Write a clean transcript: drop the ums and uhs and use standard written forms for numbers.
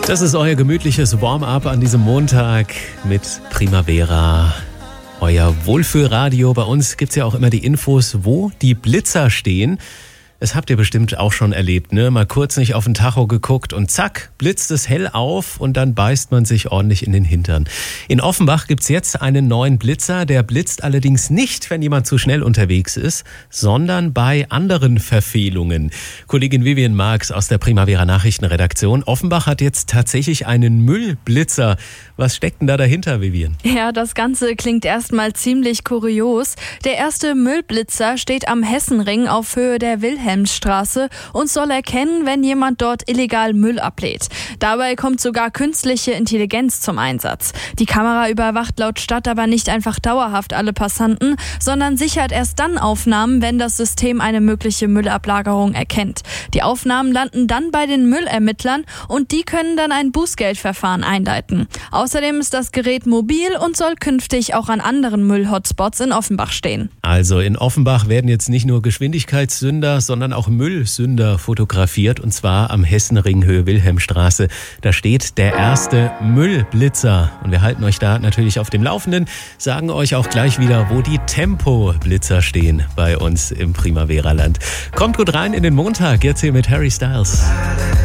Das ist euer gemütliches Warm-up an diesem Montag mit Primavera. Euer Wohlfühlradio. Bei uns gibt's ja auch immer die Infos, wo die Blitzer stehen. Das habt ihr bestimmt auch schon erlebt, ne? Mal kurz nicht auf den Tacho geguckt und zack, blitzt es hell auf und dann beißt man sich ordentlich in den Hintern. In Offenbach gibt's jetzt einen neuen Blitzer. Der blitzt allerdings nicht, wenn jemand zu schnell unterwegs ist, sondern bei anderen Verfehlungen. Kollegin Vivian Marx aus der Primavera Nachrichtenredaktion. Offenbach hat jetzt tatsächlich einen Müllblitzer. Was steckt denn da dahinter, Vivian? Ja, das Ganze klingt erstmal ziemlich kurios. Der erste Müllblitzer steht am Hessenring auf Höhe der Wilhelmstraße und soll erkennen, wenn jemand dort illegal Müll ablädt. Dabei kommt sogar künstliche Intelligenz zum Einsatz. Die Kamera überwacht laut Stadt aber nicht einfach dauerhaft alle Passanten, sondern sichert erst dann Aufnahmen, wenn das System eine mögliche Müllablagerung erkennt. Die Aufnahmen landen dann bei den Müllermittlern und die können dann ein Bußgeldverfahren einleiten. Außerdem ist das Gerät mobil und soll künftig auch an anderen Müll-Hotspots in Offenbach stehen. Also in Offenbach werden jetzt nicht nur Geschwindigkeitssünder, sondern auch Müllsünder fotografiert, und zwar am Hessenring Höhe Wilhelmstraße. Da steht der erste Müllblitzer und wir halten euch da natürlich auf dem Laufenden, sagen euch auch gleich wieder, wo die Tempo-Blitzer stehen bei uns im Primavera-Land. Kommt gut rein in den Montag, jetzt hier mit Harry Styles.